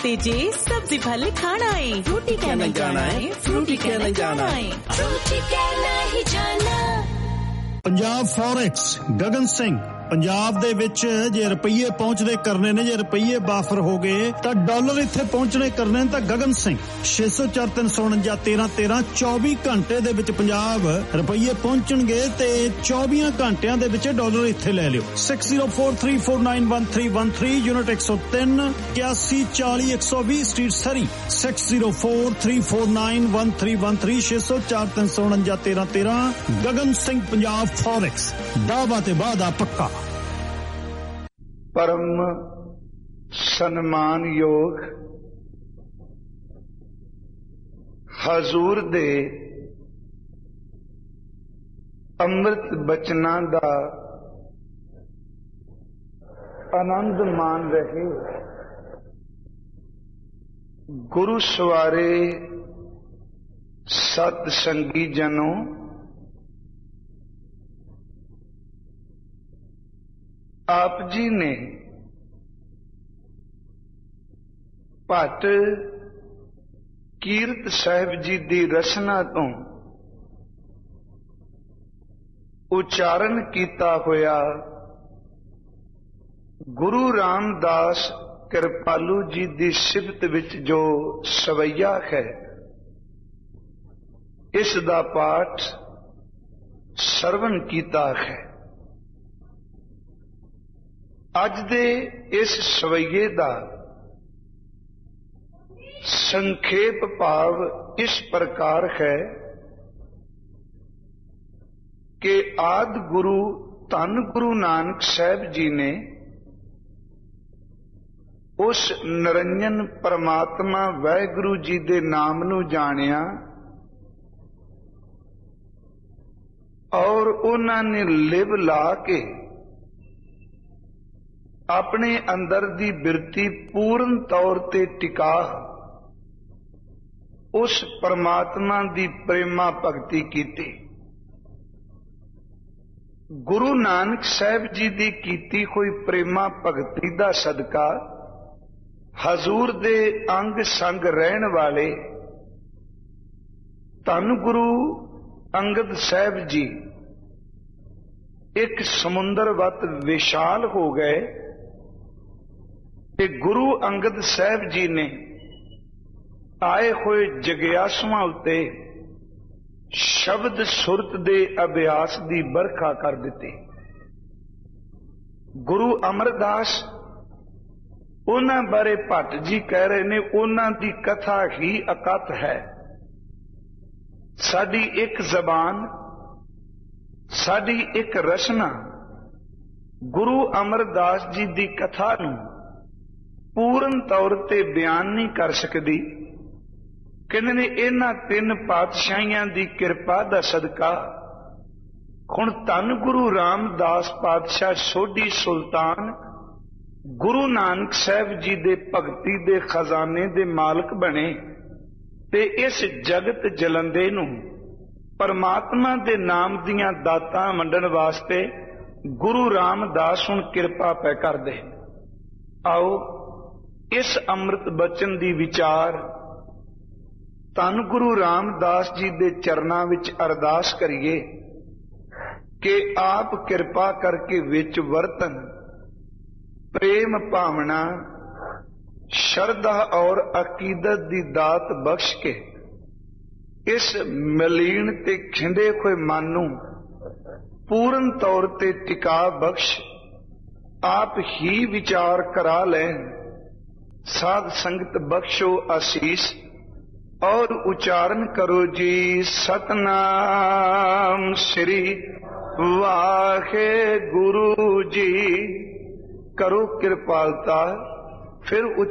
ते जे सब्जी फल खाना है, फ्रूटी कहना जाना है, फ्रूटी कहना जाना है, फ्रूटी कहना ही जाना। पंजाब फॉरेक्स गगन सिंह ਪੰਜਾਬ ਦੇ ਵਿੱਚ ਜੇ ਰੁਪਈਏ ਪਹੁੰਚਦੇ ਕਰਨੇ ਨੇ, ਜੇ ਰੁਪਈਏ ਬਾਫਰ ਹੋ ਗਏ ਤਾਂ ਡਾਲਰ ਇੱਥੇ ਪਹੁੰਚਣੇ ਕਰਨੇ ਨੇ ਤਾਂ ਗਗਨ ਸਿੰਘ 604-349-1313 24 ਘੰਟੇ ਦੇ ਵਿੱਚ ਪੰਜਾਬ ਰੁਪਈਏ ਪਹੁੰਚਣਗੇ ਤੇ 24 ਘੰਟਿਆਂ ਦੇ ਵਿੱਚ ਡਾਲਰ ਇੱਥੇ ਲੈ ਲਿਓ। 6043491313 ਯੂਨਿਟ 103 8140-120 ਸਟਰੀਟ ਸਰੀ 6043491313 604-349-1313 ਗਗਨ ਸਿੰਘ ਪੰਜਾਬ ਫੋਰੈਕਸ ਦਾਅਵਾ ਤੇ ਵਾਅਦਾ ਪੱਕਾ। परम सन्मान योग हजूर दे अमृत बचना दा आनंद मान रहे गुरु सवारे सत संगी जनों, आप जी ने भट्ट कीरत साहिब जी दी रचना तो उच्चारण किया होया गुरु रामदास कृपालू जी दी सिफत विच जो सवैया है, इस दा पाठ सरवण किया है। अज दे इस सवैये दा संखेप भाव इस प्रकार है कि आदि गुरु धन गुरु नानक साहब जी ने उस निरंजन परमात्मा वाहिगुरु जी दे नाम नू जानिया और उन्होंने लिव ला के अपने अंदर दी बिरती पूर्ण तौर ते टिका उस परमात्मा दी प्रेमा भगती कीती। गुरु नानक साहब जी दी कीती कोई प्रेमा भगती दा सदका हजूर दे अंग संग रहन वाले धन गुरु अंगद साहब जी एक समुंदर वत विशाल हो गए कि गुरु अंगद साहब जी ने आए हुए जगियासुआं उत्ते शब्द सुरत दे अभ्यास दी बरखा कर दी। गुरु अमरदास उन्हां बारे भट्ट जी कह रहे ने उन्हां दी कथा ही अकत है। साडी एक जबान, साडी एक रचना गुरु अमरदास जी दी कथा नूं पूर्ण तौर ते बयान नहीं कर सकती। कहने ने इन्हां तीन पातशाहियां दी कृपा दा सदका हुण धन गुरु रामदास पातशाह सोढी सुल्तान गुरु नानक साहब जी दे भगती दे खजाने दे मालक बने ते इस जगत जलंदे नूं परमात्मा दे नाम दियां दातां वंडण वास्ते गुरु रामदास हुण कृपा पै करदे। आओ इस अमृत बचन दी विचार धन गुरु रामदास जी दे चरनां विच अरदास करिए कि आप कृपा करके विच वर्तन प्रेम भावना श्रद्धा और अकीदत दी दात बख्श के इस मलीन ते खिंडे हुए मन नूं पूर्ण तौर ते टिका बख्श आप ही विचार करा लैन। साध संगत बख्शो आशीष और उच्चारण करो जी सतनाम श्री वाहे गुरु जी। करो कृपालता फिर